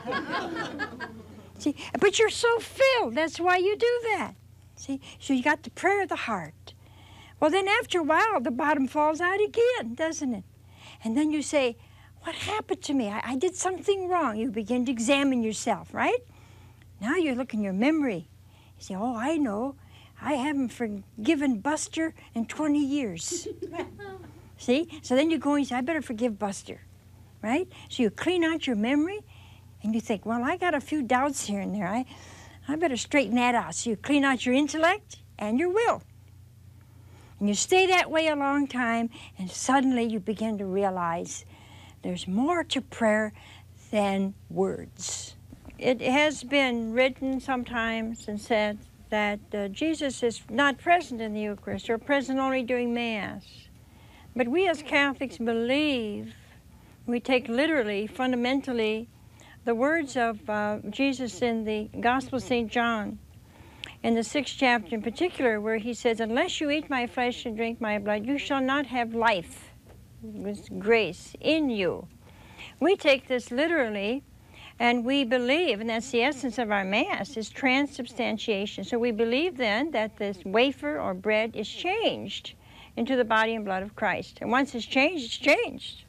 See, but you're so filled. That's why you do that. See, so you got the prayer of the heart. Well, then after a while, the bottom falls out again, doesn't it? And then you say, what happened to me? I did something wrong. You begin to examine yourself, right? Now you look in your memory. You say, oh, I know. I haven't forgiven Buster in 20 years. See? So then you go and you say, I better forgive Buster, right? So you clean out your memory, and you think, well, I got a few doubts here and there. I better straighten that out. So you clean out your intellect and your will. And you stay that way a long time, and suddenly you begin to realize there's more to prayer than words. It has been written sometimes and said that Jesus is not present in the Eucharist, or present only during Mass. But we as Catholics believe, we take literally, fundamentally, the words of Jesus in the Gospel of St. John, in the 6th chapter in particular, where he says, unless you eat my flesh and drink my blood, you shall not have life with grace in you. We take this literally, and we believe, and that's the essence of our Mass, is transubstantiation. So we believe then that this wafer or bread is changed into the body and blood of Christ. And once it's changed, it's changed.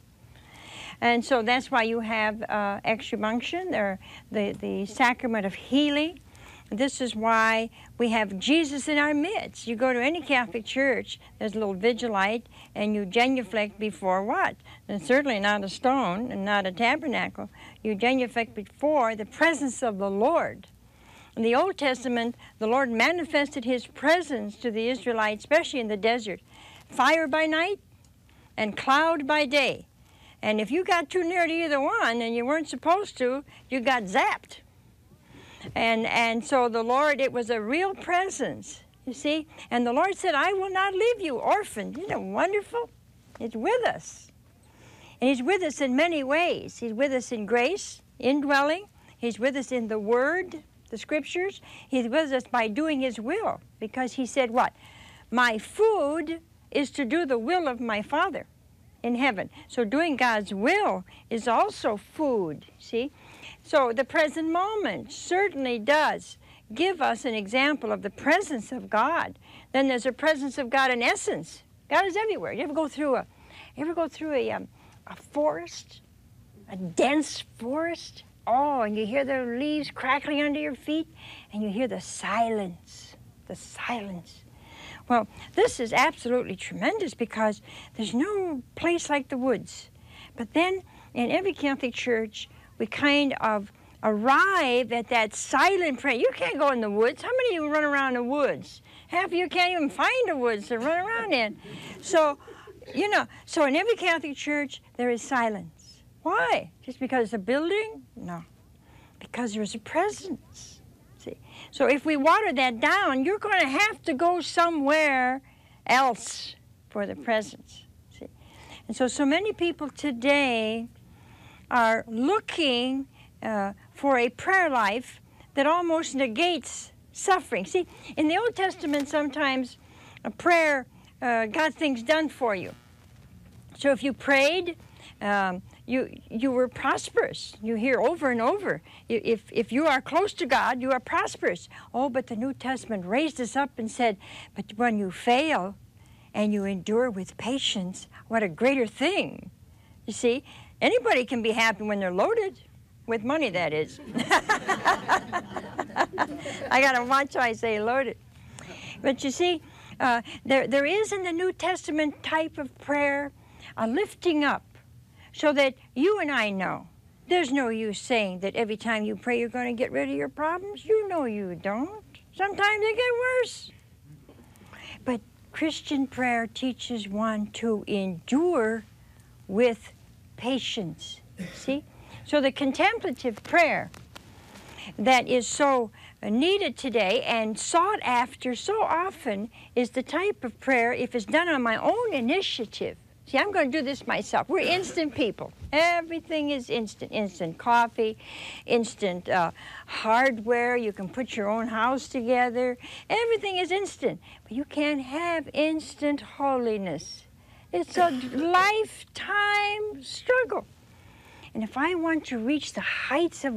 And so that's why you have extreme-unction, or the sacrament of healing. This is why we have Jesus in our midst. You go to any Catholic church, there's a little vigilite, and you genuflect before what? And certainly not a stone and not a tabernacle. You genuflect before the presence of the Lord. In the Old Testament, the Lord manifested his presence to the Israelites, especially in the desert. Fire by night and cloud by day. And if you got too near to either one and you weren't supposed to, you got zapped. And so the Lord, it was a real presence, you see. And the Lord said, I will not leave you orphaned. Isn't it wonderful? He's with us. And he's with us in many ways. He's with us in grace, indwelling. He's with us in the Word, the Scriptures. He's with us by doing his will. Because he said what? My food is to do the will of my Father in heaven. So doing God's will is also food, see? So the present moment certainly does give us an example of the presence of God. Then there's a presence of God in essence. God is everywhere. You ever go through a forest, a dense forest? Oh, and you hear the leaves crackling under your feet, and you hear the silence, the silence. Well, this is absolutely tremendous because there's no place like the woods. But then in every Catholic church, we kind of arrive at that silent prayer. You can't go in the woods. How many of you run around in the woods? Half of you can't even find the woods to run around in. So, you know, so in every Catholic church, there is silence. Why? Just because it's a building? No. Because there's a presence. See? So if we water that down, you're going to have to go somewhere else for the presence. See? And so many people today are looking for a prayer life that almost negates suffering. See, in the Old Testament, sometimes a prayer got things done for you. So if you prayed, you were prosperous. You hear over and over, if you are close to God, you are prosperous. Oh, but the New Testament raised us up and said, but when you fail and you endure with patience, what a greater thing. You see, anybody can be happy when they're loaded, with money, that is. I got to watch how I say loaded. But you see, there is in the New Testament type of prayer a lifting up so that you and I know. There's no use saying that every time you pray you're going to get rid of your problems. You know you don't. Sometimes they get worse. But Christian prayer teaches one to endure with patience, see? So the contemplative prayer that is so needed today and sought after so often is the type of prayer, if it's done on my own initiative. See, I'm going to do this myself. We're instant people. Everything is instant. Instant coffee, instant hardware. You can put your own house together. Everything is instant. But you can't have instant holiness. It's a lifetime struggle. And if I want to reach the heights of